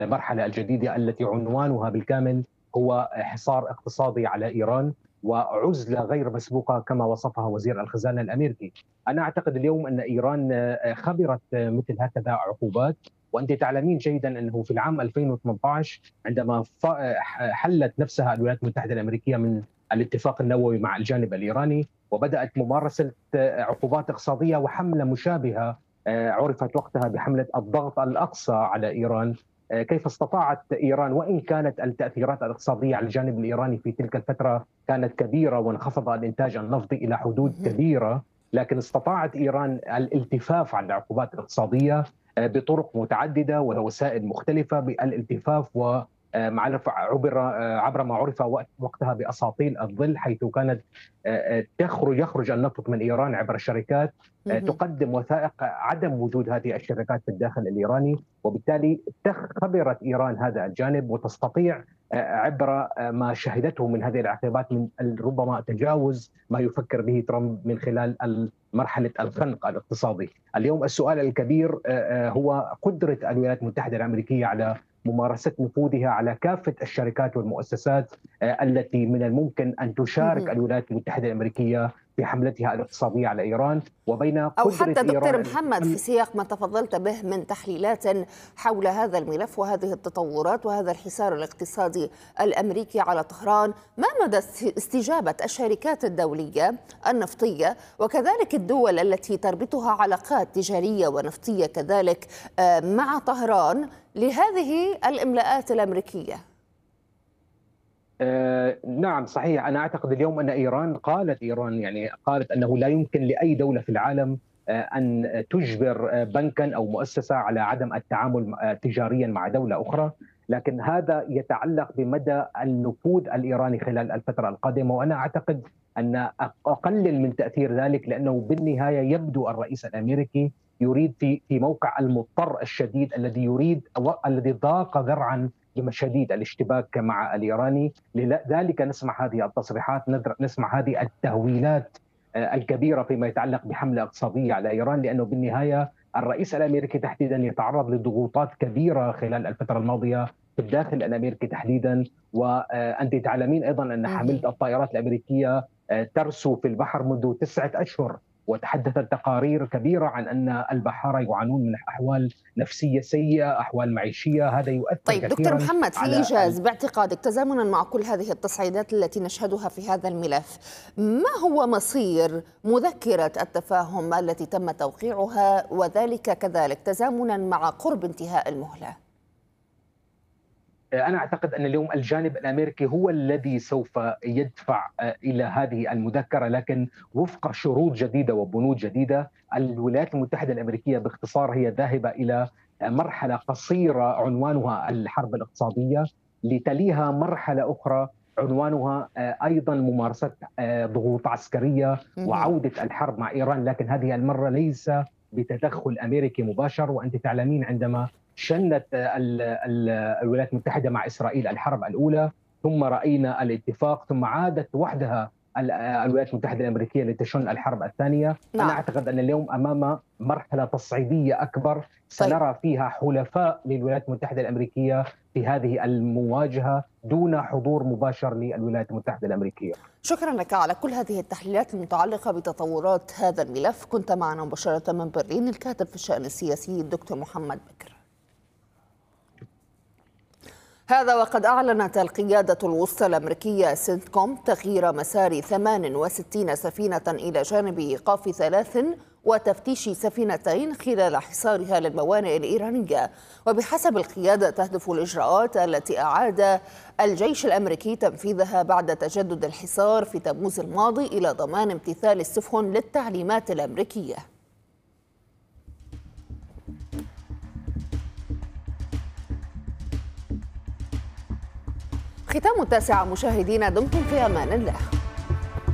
المرحلة الجديدة التي عنوانها بالكامل هو حصار اقتصادي على إيران وعزلة غير مسبوقة كما وصفها وزير الخزانة الأمريكي. أنا أعتقد اليوم أن إيران خبرت مثل هكذا عقوبات، وأنت تعلمين جيدا أنه في العام 2018 عندما حلت نفسها الولايات المتحدة الأمريكية من الاتفاق النووي مع الجانب الإيراني وبدأت ممارسة عقوبات اقتصادية وحملة مشابهة عرفت وقتها بحملة الضغط الأقصى على إيران. كيف استطاعت إيران وإن كانت التأثيرات الاقتصادية على الجانب الإيراني في تلك الفترة كانت كبيرة وانخفض الإنتاج النفطي إلى حدود كبيرة، لكن استطاعت إيران الالتفاف على العقوبات الاقتصادية بطرق متعددة ووسائل مختلفة بالالتفاف عبر ما عرف وقتها بأساطيل الظل، حيث كانت يخرج النفط من إيران عبر شركات تقدم وثائق عدم وجود هذه الشركات في الداخل الإيراني، وبالتالي خبرت إيران هذا الجانب وتستطيع عبر ما شهدته من هذه العقوبات من ربما تجاوز ما يفكر به ترامب من خلال مرحلة الخنق الاقتصادي. اليوم السؤال الكبير هو قدرة الولايات المتحدة الأمريكية على ممارسة نفوذها على كافة الشركات والمؤسسات التي من الممكن أن تشارك الولايات المتحدة الأمريكية في حملتها الاقتصادية على إيران، وبين أو حتى دكتور إيران محمد في سياق ما تفضلت به من تحليلات حول هذا الملف وهذه التطورات وهذا الحصار الاقتصادي الأمريكي على طهران، ما مدى استجابة الشركات الدولية النفطية وكذلك الدول التي تربطها علاقات تجارية ونفطية كذلك مع طهران لهذه الإملاءات الأمريكية؟ نعم صحيح. أنا أعتقد اليوم أن قالت أنه لا يمكن لأي دولة في العالم أن تجبر بنكا أو مؤسسة على عدم التعامل تجاريا مع دولة أخرى، لكن هذا يتعلق بمدى النفوذ الإيراني خلال الفترة القادمة، وأنا أعتقد أن أقلل من تأثير ذلك، لأنه بالنهاية يبدو الرئيس الأمريكي يريد في موقع المضطر الشديد الذي ضاق ذرعا بشديد الاشتباك مع الإيراني. لذلك نسمع هذه التصريحات، نسمع هذه التهويلات الكبيرة فيما يتعلق بحملة اقتصادية على إيران، لأنه بالنهاية الرئيس الأمريكي تحديدا يتعرض لضغوطات كبيرة خلال الفترة الماضية في الداخل الأمريكي تحديدا، وأنت تعلمين أيضا أن حاملة الطائرات الأمريكية ترسو في البحر منذ 9 أشهر، وتحدثت تقارير كبيرة عن أن البحارة يعانون من أحوال نفسية سيئة، أحوال معيشية. هذا يؤثر طيب كثيرا. دكتور محمد، في إيجاز باعتقادك تزامنا مع كل هذه التصعيدات التي نشهدها في هذا الملف، ما هو مصير مذكرة التفاهم التي تم توقيعها وذلك كذلك تزامنا مع قرب انتهاء المهلة؟ أنا أعتقد أن اليوم الجانب الأمريكي هو الذي سوف يدفع إلى هذه المذكرة، لكن وفق شروط جديدة وبنود جديدة. الولايات المتحدة الأمريكية باختصار هي ذاهبة إلى مرحلة قصيرة عنوانها الحرب الاقتصادية، لتليها مرحلة أخرى عنوانها أيضا ممارسة ضغوط عسكرية وعودة الحرب مع إيران، لكن هذه المرة ليس بتدخل أمريكي مباشر. وأنت تعلمين عندما شنت الولايات المتحدة مع إسرائيل الحرب الأولى، ثم رأينا الاتفاق، ثم عادت وحدها الولايات المتحدة الأمريكية لتشن الحرب الثانية. نعم. أنا أعتقد أن اليوم أمام مرحلة تصعيدية أكبر سنرى فيها حلفاء للولايات المتحدة الأمريكية في هذه المواجهة دون حضور مباشر للولايات المتحدة الأمريكية. شكرا لك على كل هذه التحليلات المتعلقة بتطورات هذا الملف. كنت معنا مباشرة من برلين الكاتب في الشأن السياسي الدكتور محمد بكر. هذا وقد أعلنت القيادة الوسطى الأمريكية سنتكوم تغيير مسار 68 سفينة إلى جانب إيقاف 3 وتفتيش سفينتين خلال حصارها للموانئ الإيرانية. وبحسب القيادة تهدف الإجراءات التي أعاد الجيش الأمريكي تنفيذها بعد تجدد الحصار في تموز الماضي إلى ضمان امتثال السفن للتعليمات الأمريكية. ختام 9 مشاهدينا، دمتم في أمان الله.